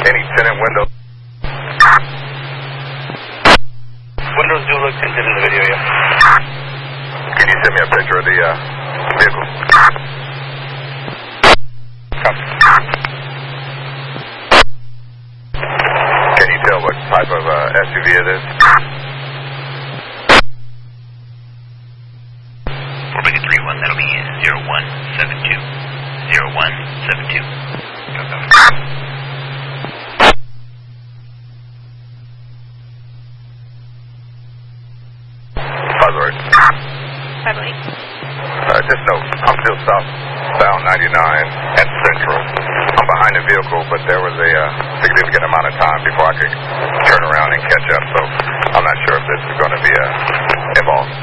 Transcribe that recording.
Any tenant window? Windows do look tinted in the video, yeah. Can you send me a picture of the vehicle? Copy. Can you tell what type of SUV it is? Omega 31, that'll be 0172. 0172. Just note, I'm still southbound 99 at Central. I'm behind the vehicle, but there was a significant amount of time before I could turn around and catch up, so I'm not sure if this is going to be involved.